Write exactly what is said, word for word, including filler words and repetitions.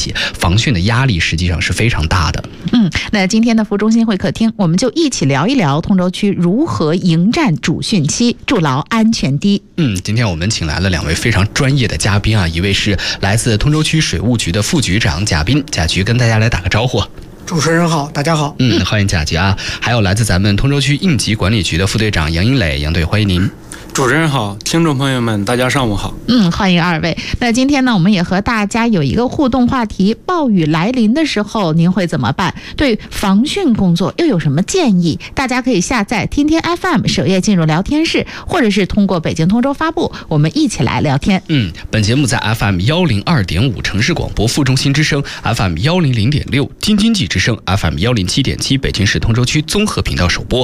起，防汛的压力实际上是非常大的。 嗯，那今天的服务中心会客厅，我们就一起聊一聊通州区如何迎战主汛期，筑牢安全堤。 嗯，今天我们请来了两位非常专业的嘉宾啊，一位是来自通州区水务局的副局长贾斌，贾局跟大家来打个招呼。 主持人好，大家好。 嗯，欢迎贾局啊。还有来自咱们通州区应急管理局的副队长杨英磊，杨队欢迎您。 主持人好，听众朋友们大家上午好。 嗯，欢迎二位。那今天呢，我们也和大家有一个互动话题，暴雨来临的时候您会怎么办？对防汛工作又有什么建议？大家可以下载听听 F M 首页进入聊天室，或者是通过北京通州发布，我们一起来聊天。 嗯，本节目在 F M 一零二点五 城市广播副中心之声， F M 一零零点六 京津冀之声， F M 一零七点七 北京市通州区综合频道首播。